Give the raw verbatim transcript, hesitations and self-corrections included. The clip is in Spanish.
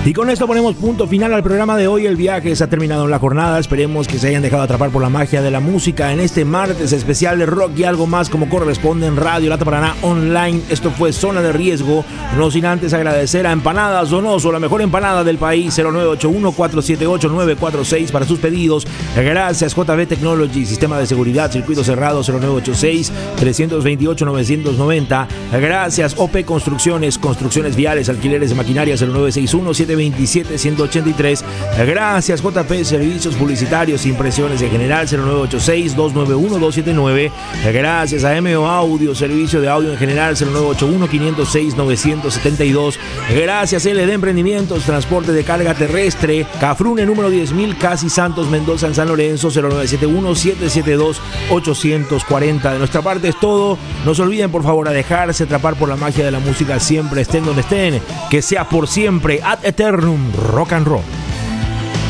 Y con esto ponemos punto final al programa de hoy. El viaje se ha terminado en la jornada. Esperemos que se hayan dejado atrapar por la magia de la música en este martes especial de rock y algo más como corresponde en Radio Lata Paraná Online. Esto fue Zona de Riesgo. No sin antes agradecer a Empanadas Donoso, la mejor empanada del país. Cero nueve ocho uno, cuatro siete ocho, nueve cuatro seis para sus pedidos. Gracias J B Technology, sistema de seguridad, circuito cerrado. Cero nueve ocho seis, tres dos ocho, nueve nueve cero. Gracias O P Construcciones, construcciones viales, alquileres de maquinaria. Cero nueve seis uno, siete dos siete, uno ocho tres. Gracias J P Servicios Publicitarios, impresiones en general. Cero nueve ocho seis, dos nueve uno, dos siete nueve. Gracias a M O Audio, servicio de audio en general. Cero nueve ocho uno, cinco cero seis, nueve siete dos. Gracias L D Emprendimientos, transporte de carga terrestre. Cafrune número diez mil, Casi Santos Mendoza en San Lorenzo. Cero nueve siete uno, siete siete dos, ocho cuatro cero. De nuestra parte es todo. No se olviden por favor a dejarse atrapar por la magia de la música. Siempre estén donde estén, que sea por siempre. Ad eternum rock and roll.